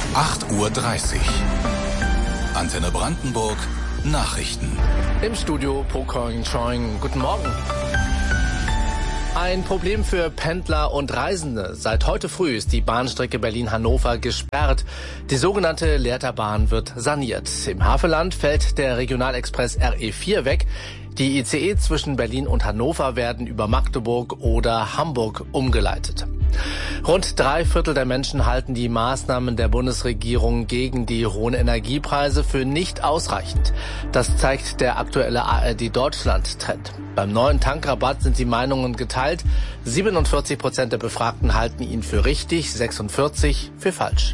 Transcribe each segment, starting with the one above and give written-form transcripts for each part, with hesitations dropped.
8:30 Uhr. Antenne Brandenburg Nachrichten. Im Studio Pokoing Choing. Guten Morgen. Ein Problem für Pendler und Reisende. Seit heute früh ist die Bahnstrecke Berlin-Hannover gesperrt. Die sogenannte Lehrterbahn wird saniert. Im Havelland fällt der Regionalexpress RE4 weg. Die ICE zwischen Berlin und Hannover werden über Magdeburg oder Hamburg umgeleitet. Rund 3/4 der Menschen halten die Maßnahmen der Bundesregierung gegen die hohen Energiepreise für nicht ausreichend. Das zeigt der aktuelle ARD-Deutschland-Trend. Beim neuen Tankrabatt sind die Meinungen geteilt. 47% der Befragten halten ihn für richtig, 46% für falsch.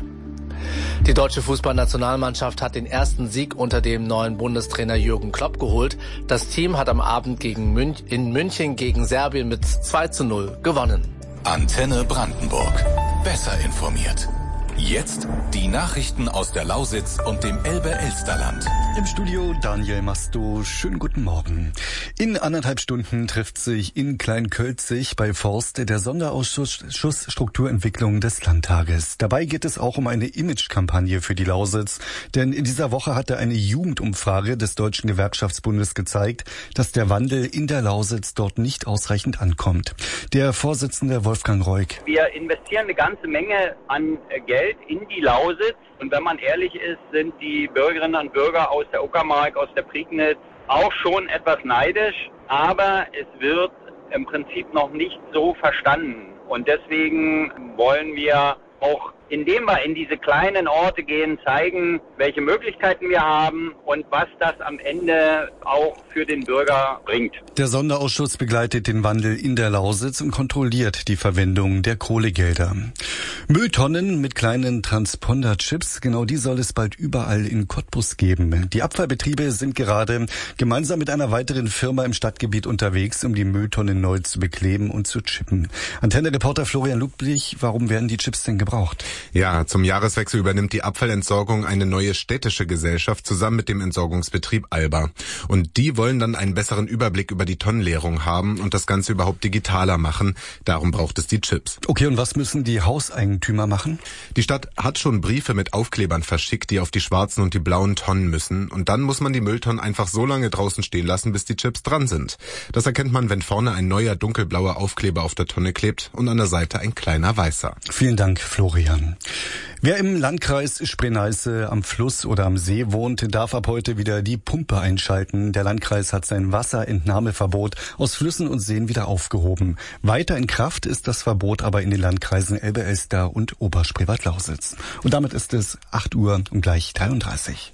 Die deutsche Fußballnationalmannschaft hat den ersten Sieg unter dem neuen Bundestrainer Jürgen Klopp geholt. Das Team hat am Abend in München gegen Serbien mit 2:0 gewonnen. Antenne Brandenburg. Besser informiert. Jetzt die Nachrichten aus der Lausitz und dem Elbe-Elsterland. Im Studio Daniel Masto. Schönen guten Morgen. In 1,5 Stunden trifft sich in Kleinkölzig bei Forst der Sonderausschuss Strukturentwicklung des Landtages. Dabei geht es auch um eine Imagekampagne für die Lausitz. Denn in dieser Woche hatte eine Jugendumfrage des Deutschen Gewerkschaftsbundes gezeigt, dass der Wandel in der Lausitz dort nicht ausreichend ankommt. Der Vorsitzende Wolfgang Reuk. Wir investieren eine ganze Menge an Geld in die Lausitz. Und wenn man ehrlich ist, sind die Bürgerinnen und Bürger aus der Uckermark, aus der Prignitz auch schon etwas neidisch. Aber es wird im Prinzip noch nicht so verstanden. Und deswegen wollen wir auch, indem wir in diese kleinen Orte gehen, zeigen, welche Möglichkeiten wir haben und was das am Ende auch für den Bürger bringt. Der Sonderausschuss begleitet den Wandel in der Lausitz und kontrolliert die Verwendung der Kohlegelder. Mülltonnen mit kleinen Transponder-Chips, genau die soll es bald überall in Cottbus geben. Die Abfallbetriebe sind gerade gemeinsam mit einer weiteren Firma im Stadtgebiet unterwegs, um die Mülltonnen neu zu bekleben und zu chippen. Antenne-Reporter Florian Ludwig, warum werden die Chips denn gebraucht? Ja, zum Jahreswechsel übernimmt die Abfallentsorgung eine neue städtische Gesellschaft zusammen mit dem Entsorgungsbetrieb Alba. Und die wollen dann einen besseren Überblick über die Tonnenleerung haben und das Ganze überhaupt digitaler machen. Darum braucht es die Chips. Okay, und was müssen die Hauseigentümer machen? Die Stadt hat schon Briefe mit Aufklebern verschickt, die auf die schwarzen und die blauen Tonnen müssen. Und dann muss man die Mülltonnen einfach so lange draußen stehen lassen, bis die Chips dran sind. Das erkennt man, wenn vorne ein neuer dunkelblauer Aufkleber auf der Tonne klebt und an der Seite ein kleiner weißer. Vielen Dank, Florian. Wer im Landkreis Spree-Neiße am Fluss oder am See wohnt, darf ab heute wieder die Pumpe einschalten. Der Landkreis hat sein Wasserentnahmeverbot aus Flüssen und Seen wieder aufgehoben. Weiter in Kraft ist das Verbot aber in den Landkreisen Elbe-Elster und Oberspreewald-Lausitz. Und damit ist es 8 Uhr und gleich 33.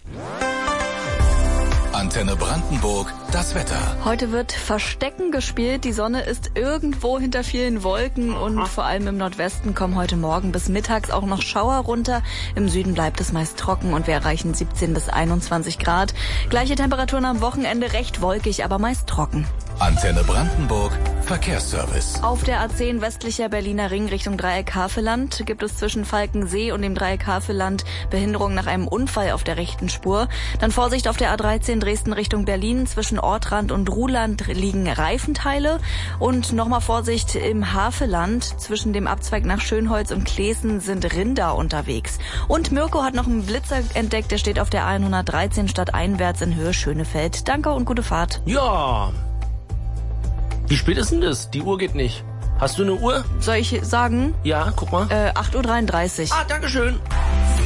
Antenne Brandenburg, das Wetter. Heute wird Verstecken gespielt. Die Sonne ist irgendwo hinter vielen Wolken und vor allem im Nordwesten kommen heute Morgen bis mittags auch noch Schauer runter. Im Süden bleibt es meist trocken und wir erreichen 17 bis 21 Grad. Gleiche Temperaturen am Wochenende, recht wolkig, aber meist trocken. Antenne Brandenburg, Verkehrsservice. Auf der A10 westlicher Berliner Ring Richtung Dreieck Havelland gibt es zwischen Falkensee und dem Dreieck Havelland Behinderung nach einem Unfall auf der rechten Spur. Dann Vorsicht auf der A13 Dresden Richtung Berlin. Zwischen Ortrand und Ruhland liegen Reifenteile. Und nochmal Vorsicht im Havelland. Zwischen dem Abzweig nach Schönholz und Klesen sind Rinder unterwegs. Und Mirko hat noch einen Blitzer entdeckt. Der steht auf der A113 stadteinwärts in Höhe Schönefeld. Danke und gute Fahrt. Ja. Wie spät ist denn das? Die Uhr geht nicht. Hast du eine Uhr? Soll ich sagen? Ja, guck mal. 8:33 Uhr. Dankeschön.